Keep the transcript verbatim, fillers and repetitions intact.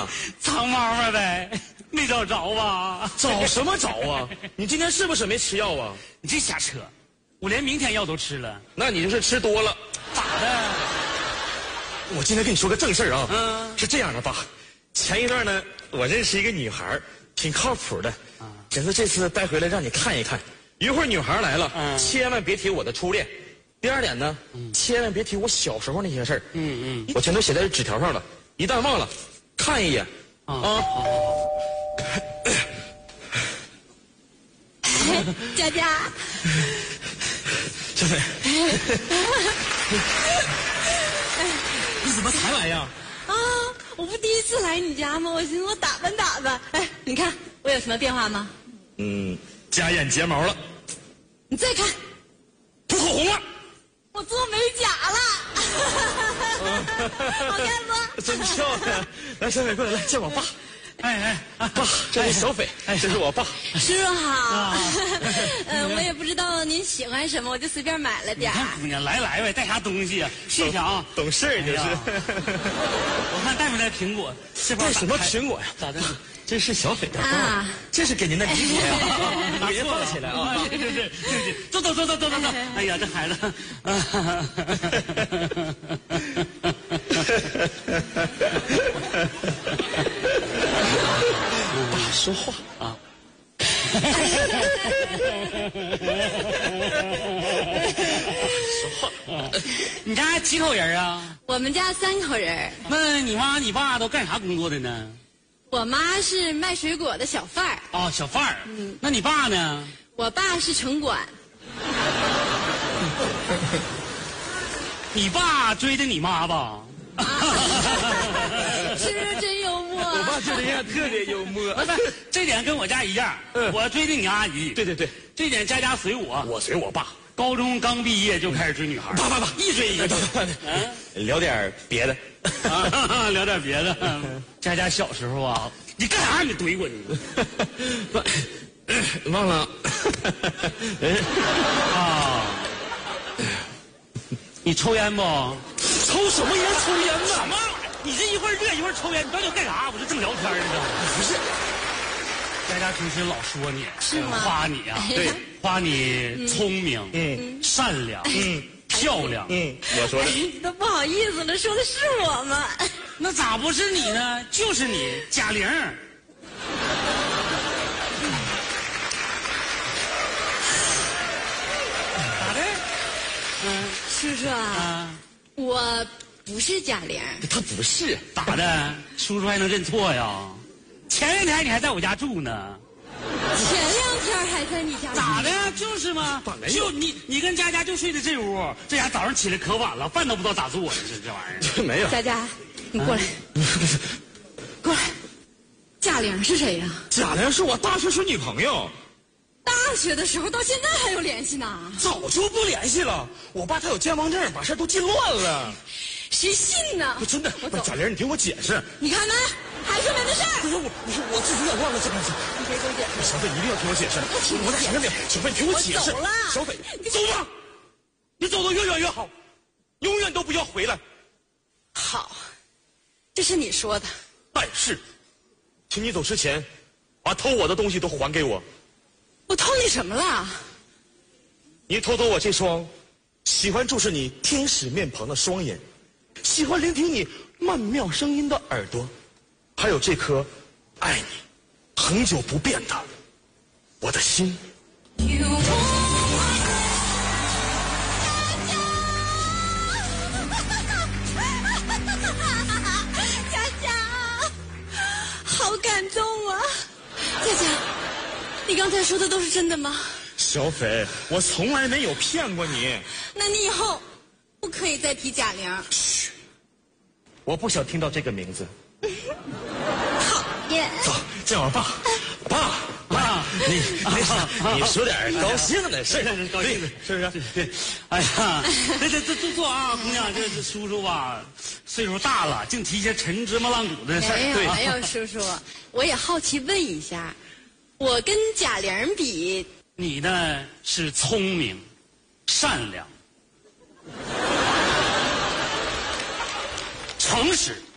藏猫猫呗，没找着吧？ 找什么找啊？你今天是不是没吃药啊？ 你这瞎扯，我连明天药都吃了。 那你就是吃多了。 咋的？ 我今天跟你说个正事儿啊。 嗯。 是这样的，爸。前一段呢，我认识一个女孩，挺靠谱的。啊。寻思这次带回来让你看一看。一会儿女孩来了，嗯，千万别提我的初恋。第二点呢，嗯，千万别提我小时候那些事儿。嗯嗯。我全都写在纸条上了，一旦忘了，看一眼。啊。啊。 佳佳。 小美。你怎么才来呀？ 啊，我不第一次来你家吗？我寻思我打扮打扮。哎，你看我有什么变化吗？ 嗯，加眼睫毛了。 你再看， 涂口红了。 我做美甲了。好看不？ 真漂亮！来，小美过来，来见我爸。 哎哎， 爸，这是小斐，哎，这是我爸。 叔叔好。嗯，我也不知道您喜欢什么，我就随便买了点儿。 你看姑娘，来来呗，带啥东西啊？试一下啊。 懂事儿就是。 我看带没带苹果？ 带什么苹果呀？ 咋的？ 这是小斐的啊， 这是给您的礼物呀，把您放起来啊！ 对对对对，走走走走走走走！哎呀，这孩子， 爸说话啊！说话。 你家几口人啊？ 我们家三口人。 那你妈你爸都干啥工作的呢？ 我妈是卖水果的小贩儿。 哦，小贩儿。嗯。那你爸呢？ 我爸是城管。 你爸追的你妈吧？ 是不是真幽默？ 我爸就这样，特别幽默。 不是，这点跟我家一样。嗯。我追的你阿姨。 对对对。 这点家家随我。 我随我爸。 高中刚毕业就开始追女孩。 爸爸爸， 一追一个。 嗯。聊点别的。 啊，聊点别的。佳佳小时候啊，你干啥？你怼我你？忘了。 啊。你抽烟不？ 抽什么烟？抽烟呢？ 什么？你这一会儿热一会儿抽烟，你到底干啥？我这正聊天呢。 不是。 佳佳平时老说你， 是吗？ 夸你啊，对，夸你聪明，嗯，善良，嗯。漂亮，嗯，我说的。 都不好意思了，说的是我吗？ 那咋不是你呢？就是你，贾玲。咋的？ 嗯，叔叔啊，啊我不是贾玲。 他不是， 咋的？叔叔还能认错呀？前两天你还在我家住呢。 前两天还在你家住？ 咋的？就是吗？就你，你跟佳佳就睡的这屋，这家早上起来可晚了，饭都不知道咋做呢，这这玩意儿。没有。 佳佳，你过来。啊、过来。贾玲是谁呀？ 贾玲是我大学时女朋友。 大学的时候到现在还有联系呢？ 早就不联系了。我爸他有健忘症，把事都记乱了。 谁信呢？ 不真的，不贾玲，你听我解释。 你看没？还说没的事儿。 不是我，不是我自己也忘了这个事。 你别给我解释。 小斐，你一定要听我解释。我再强调点，小斐，你听我解释。 我走了。 小斐，走吧，你走得越远越好，永远都不要回来。 好，这是你说的。 但是，请你走之前，把偷我的东西都还给我。 我偷你什么了？ 你偷走我这双喜欢注视你天使面庞的双眼，喜欢聆听你曼妙声音的耳朵，还有这颗爱你恒久不变的我的心。 佳佳，好感动啊！佳佳，你刚才说的都是真的吗？ 小斐，我从来没有骗过你。 那你以后不可以再提贾玲。 嘘，我不想听到这个名字。 讨厌。 走，见我爸。爸，爸，你你你说点高兴的事， 高兴的， 是不是？ 对，哎呀，这这这坐坐啊，姑娘，这这叔叔吧，岁数大了，净提一些陈芝麻烂谷的事儿。 没有没有，叔叔，我也好奇问一下，我跟贾玲比。 你呢是聪明、善良、诚实。